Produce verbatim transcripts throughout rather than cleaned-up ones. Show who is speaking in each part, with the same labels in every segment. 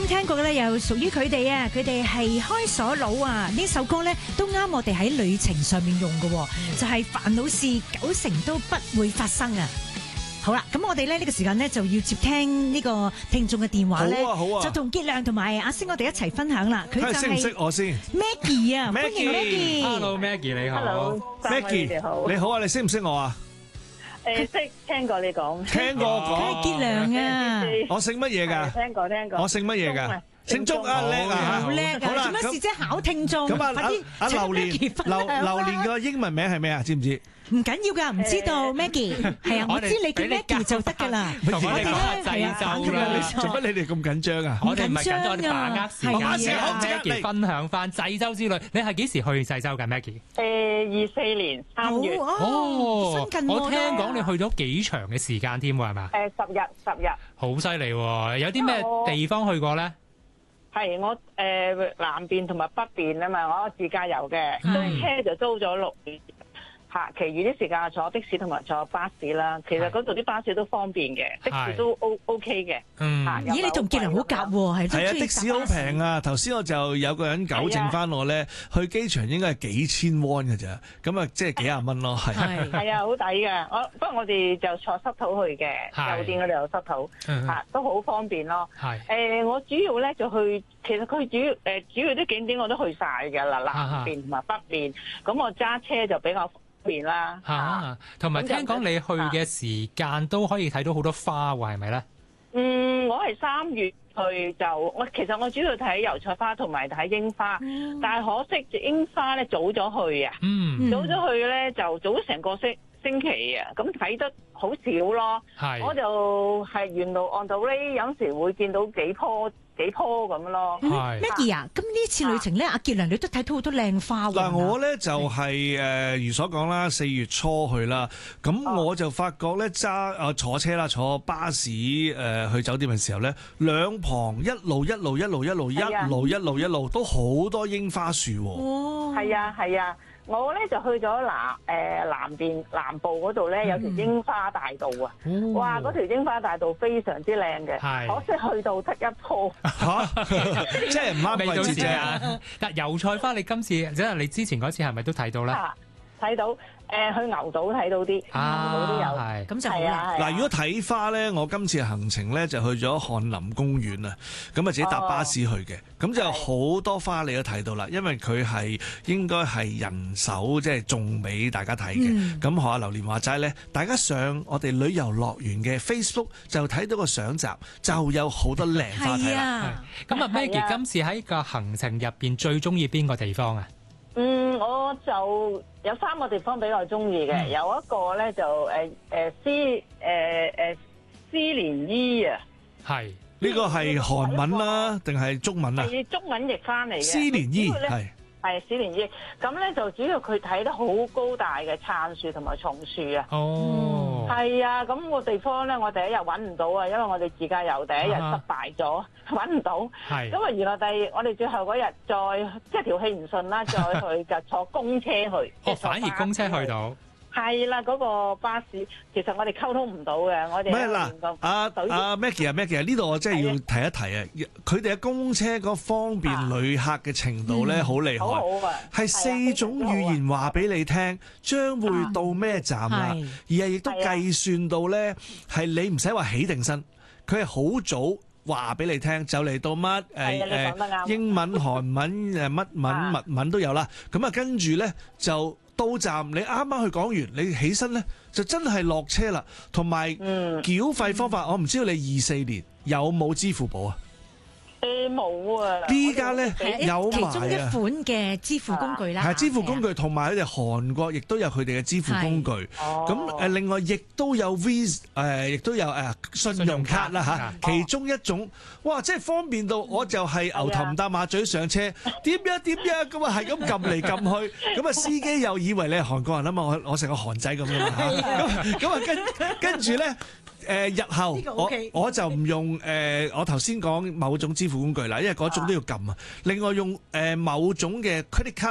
Speaker 1: 聽過嘅咧，又屬於佢哋啊！佢哋係開鎖佬啊！呢首歌咧都啱我哋喺旅程上面用嘅，就係煩惱事九成都不會發生啊！好啦，咁我哋咧呢個時間咧就要接聽呢個聽眾嘅電話咧，
Speaker 2: 好啊好啊，
Speaker 1: 就同傑亮同埋阿星我哋一齊分享啦。佢就係識唔識
Speaker 2: 我先
Speaker 1: Maggie 啊，歡迎
Speaker 3: Maggie。Hello Maggie 你好。
Speaker 2: Hello，Maggie 你好。你好啊，你識唔識我啊？
Speaker 4: 誒，識聽過你講。
Speaker 2: 聽過我講。
Speaker 1: 傑亮啊，
Speaker 2: 我姓乜嘢㗎？
Speaker 4: 聽過聽過。
Speaker 2: 我姓乜嘢㗎？姓鐘啊，叻啊，
Speaker 1: 好叻啊！做乜事啫？考聽眾。
Speaker 2: 咁啊，阿阿榴蓮，榴榴蓮個英文名係咩啊？知唔知？
Speaker 1: 唔緊要㗎，唔知道 Maggie 係啊，我知你叫 Maggie 就得㗎啦。
Speaker 3: 同我哋講下濟州啦，
Speaker 2: 做乜你哋咁緊張啊？
Speaker 3: 我哋唔係緊張，我哋把握時間。
Speaker 2: 把時好
Speaker 3: ，Maggie 分享翻濟州之旅。你係幾時去濟州㗎 Maggie？
Speaker 4: 誒，二四年三月。
Speaker 1: 哦，新近
Speaker 3: 我聽講你去咗幾長嘅時間添喎，係嘛？
Speaker 4: 誒，十日十日。
Speaker 3: 好犀利喎！有啲咩地方去過咧？
Speaker 4: 係我誒南邊同埋北邊啊嘛，我自駕遊嘅，租車就租咗六年。嚇，其餘啲時間坐的士同埋坐巴士啦。其實嗰度啲巴士都方便嘅，的士都 O O K 嘅。
Speaker 3: 嗯，
Speaker 1: 咦，你同傑良好夾喎，係
Speaker 2: 係啊，的士好平啊！頭先我就有個人糾正翻我咧，去機場應該係幾千 won 嘅咋，咁啊即係幾廿蚊咯，係。
Speaker 4: 係啊，好抵嘅。我不過我哋就坐濕土去嘅，酒店嗰度有濕土，嚇都好方便咯。
Speaker 3: 係。
Speaker 4: 誒，我主要咧就去，其實佢主要誒主要啲景點我都去晒㗎啦，南邊同埋北邊。咁我揸車就比較邊啦
Speaker 3: 嚇，同埋聽講你去嘅時間都可以睇到好多花喎，係咪咧？
Speaker 4: 嗯，我係三月去就我其實我主要睇油菜花同埋睇櫻花，嗯、但係可惜櫻花咧早咗去啊，
Speaker 3: 嗯、
Speaker 4: 早咗去咧就早咗成個星星期啊，咁睇得好少咯。
Speaker 3: 係，
Speaker 4: 我就係沿路按道咧，有時會見到幾棵。幾棵咁咯。
Speaker 1: Maggie 啊，咁呢次旅程咧，阿傑良你都睇到好多靚花喎。
Speaker 2: 嗱，我咧就係誒如所講啦，四月初去啦，咁我就發覺咧揸啊坐車啦，坐巴士誒去酒店嘅時候咧，兩旁一路一路一路一路一路一路一路都好多櫻花樹喎。
Speaker 4: 哦，係啊係啊。我咧就去咗南誒南邊南部嗰度咧，有條櫻花大道啊！嗯、哇，嗰條櫻花大道非常之靚嘅，可惜去到得一棵
Speaker 2: 嚇，即係唔啱位置啫。
Speaker 3: 但油菜花你今次即係你之前嗰次係咪都睇到咧？
Speaker 4: 睇到。誒去牛島睇到啲，牛島都有，
Speaker 1: 咁就係啦。
Speaker 2: 嗱，如果睇花咧，我今次行程咧就去咗翰林公園啊，咁啊自己搭巴士去嘅，咁就好多花你都睇到啦，因為佢係應該係人手即係種俾大家睇嘅。咁學下榴蓮話齋咧，大家上我哋旅遊樂園嘅 Facebook 就睇到個相集，就有好多靚花睇啦。
Speaker 3: 咁啊 Maggie 今次喺個行程入邊最中意邊個地方啊？
Speaker 4: 嗯，我就有三個地方比較中意嘅，嗯、有一個咧就誒誒絲誒誒絲連衣啊，
Speaker 3: 係
Speaker 2: 呢、呢個係韓文啦，定係中文啊？
Speaker 4: 係中文譯翻嚟嘅
Speaker 2: 絲連衣係
Speaker 4: 係絲連衣，咁咧就主要佢睇得好高大嘅杉樹同埋松樹啊。
Speaker 3: 哦，
Speaker 4: 係啊，咁、那個地方咧，我第一日揾唔到啊，因為我哋自駕遊第一日失敗咗，揾唔、啊、到。係，咁啊原來第二我哋最後嗰日再即係條氣唔順啦，再去就坐公車去。
Speaker 3: 哦，反而公車去到。
Speaker 4: 係啦，嗰、那個巴士其實我哋溝通唔到嘅，我哋唔係嗱，
Speaker 2: 阿阿 Maggie 啊 Maggie 啊，呢度我真係要提一提啊！佢哋嘅公車嗰方便旅客嘅程度咧，好厲害，好好啊，係四種語言話俾你聽，將會到咩站啦，而係亦都計算到咧，係你唔使話起定身，佢係好早話俾你聽，就嚟到乜誒誒英文、韓文誒乜文、物文都有啦。咁啊，跟住咧就。到站，你啱啱去講完，你起身咧就真係落車啦。同埋繳費方法，嗯、我唔知道你二四年有冇支付寶啊？誒
Speaker 4: 冇啊！
Speaker 2: 呢家咧有埋
Speaker 1: 其中一款嘅支付工具啦，
Speaker 2: 係支付工具，同埋佢哋韓國亦都有佢哋嘅支付工具。咁誒，另外亦都有 Visa 誒，亦都有誒信用卡啦嚇。其中一種，哇！真係方便到，我就係牛頭唔搭馬嘴上車，點呀點呀咁啊，係咁撳嚟撳去，咁啊司機又以為你係韓國人啊嘛，我我成個韓仔咁樣嚇。咁咁啊跟跟住咧。誒日後我我就唔用誒我頭先講某種支付工具啦，因為嗰種都要撳啊。另外用誒某種嘅 credit card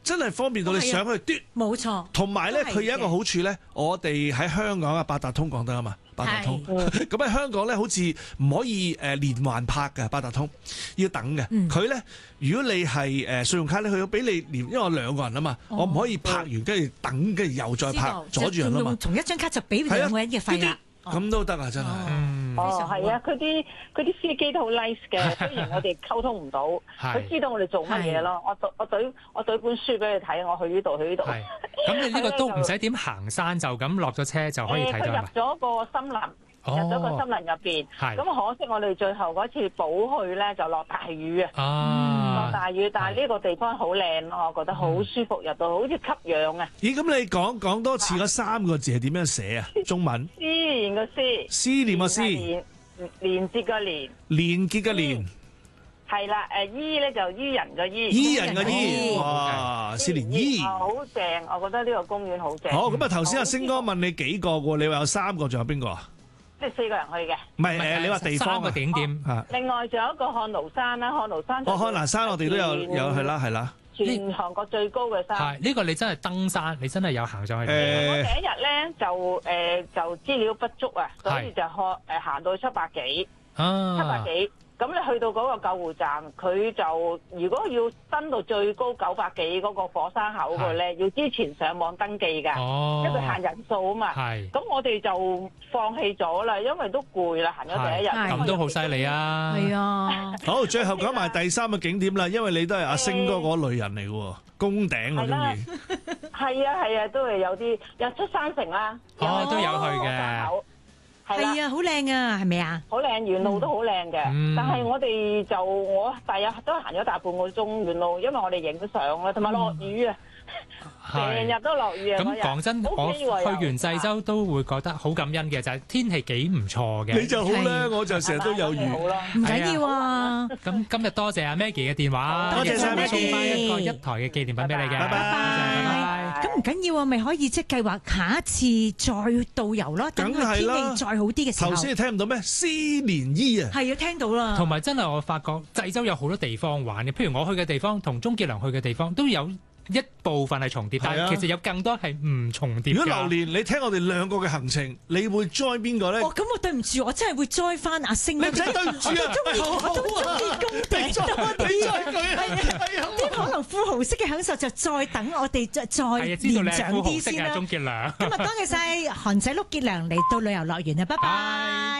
Speaker 2: 真係方便到你上去嘟。
Speaker 1: 冇錯。
Speaker 2: 同埋咧，
Speaker 1: 都係
Speaker 2: 佢有一個好處咧，我哋喺香港啊，八達通講得啊嘛，八達通。咁喺香港咧，好似唔可以誒連環拍嘅八達通，要等嘅。佢咧、嗯，如果你係誒信用卡咧，佢要俾你連，因為我兩個人啊嘛，哦、我唔可以拍完跟住等，跟住又再拍，阻住人啊嘛。
Speaker 1: 同一張卡就俾兩個人嘅費啦。
Speaker 2: 咁都得啊，真係。
Speaker 4: 哦，係啊，佢啲佢啲司機都好 nice 嘅，雖然我哋溝通唔到，佢知道我哋做乜嘢咯。我我懟我懟本書俾佢睇，我去呢度去呢度。
Speaker 3: 咁你呢個都唔使點行山，就咁落咗車就可以睇到。
Speaker 4: 佢入咗個森林。入咗個森林入邊，咁可惜我哋最後嗰次補去咧就落大雨啊！落大雨，但係呢個地方好靚咯，我覺得好舒服，入到好似吸氧啊！
Speaker 2: 咦，咁你講講多次嗰三個字係點樣寫啊？中文？
Speaker 4: 思念個思，
Speaker 2: 思念個思，
Speaker 4: 連接個連，
Speaker 2: 連結個連，
Speaker 4: 係啦，誒醫咧就醫人個醫，
Speaker 2: 醫人個醫，哇！思念醫，
Speaker 4: 好正，我覺得呢個公園好正。
Speaker 2: 好，咁啊頭先阿星哥問你幾個喎？你話有三個，仲有邊個啊？
Speaker 4: 即係四個人去嘅，
Speaker 2: 唔係誒，你話地方
Speaker 3: 嘅景點。
Speaker 4: 另外仲有一個漢奴山啦，漢奴山。
Speaker 2: 哦，漢拿山我哋都有有係啦係啦。
Speaker 4: 全韓國最高嘅山。係
Speaker 3: 呢個你真係登山，你真係有行上去。
Speaker 4: 誒，我第一日咧就誒就資料不足啊，所以就學誒行到七百幾，七百幾。咁你去到嗰個救護站，佢就如果要登到最高九百幾嗰個火山口嘅咧，要之前上網登記㗎，因為限人數啊嘛。咁我哋就放棄咗啦，因為都攰啦，行咗第一日。
Speaker 3: 咁都好犀利啊！
Speaker 1: 係啊。
Speaker 2: 好，最後講埋第三個景點啦，因為你都係阿星哥嗰類人嚟喎，宮頂我中意。
Speaker 4: 係啊係啊，都係有啲日出山城啦。
Speaker 3: 哦，都有去嘅。
Speaker 1: 係啊，好靚啊，係咪啊？
Speaker 4: 好靚，沿路都好靚嘅。嗯、但係我哋就我第日都行咗大半個鐘沿路，因為我哋影相啦，同埋落雨啊，成日、嗯、都落雨啊。
Speaker 3: 咁講真，我去完濟州都會覺得好感恩嘅，就係、是、天氣幾唔錯嘅。
Speaker 2: 你就好啦，我就成日都有雨。
Speaker 1: 唔緊要啊。
Speaker 3: 咁今日多謝阿 Maggie 嘅電話，
Speaker 2: 多謝晒 Maggie，
Speaker 3: 送翻一個一台嘅紀念品俾你嘅。
Speaker 2: 拜拜。
Speaker 1: 拜拜。咁唔緊要啊，咪可以即係計劃下一次再導遊咯。等個天氣再好啲嘅時候。
Speaker 2: 頭先你聽唔到咩？思念醫啊，
Speaker 1: 係啊，聽到啦。
Speaker 3: 同埋真係我發覺濟州有好多地方玩嘅，譬如我去嘅地方同鍾傑良去嘅地方都有一部分係重疊，但係其實有更多係唔重疊。
Speaker 2: 如果榴蓮，你聽我哋兩個嘅行程，你會 join 邊個咧？
Speaker 1: 哦，咁我對唔住，我真係會 join 翻阿星。
Speaker 2: 你唔使對唔住啊！
Speaker 1: 我都中意宮頂多啲。係啊，啲可能富豪式嘅享受就再等我哋再再年長啲先啦。
Speaker 3: 鍾傑良，
Speaker 1: 今日多謝晒韓仔碌傑良嚟到旅遊樂園啊！拜拜。